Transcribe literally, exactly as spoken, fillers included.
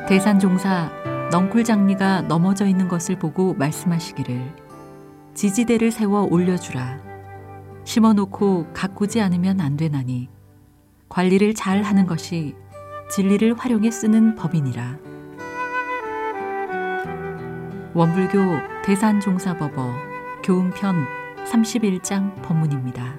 대산종사 넝쿨장리가 넘어져 있는 것을 보고 말씀하시기를 지지대를 세워 올려주라. 심어놓고 가꾸지 않으면 안 되나니 관리를 잘 하는 것이 진리를 활용해 쓰는 법이니라. 원불교 대산종사법어 교훈편 삼십일 장 법문입니다.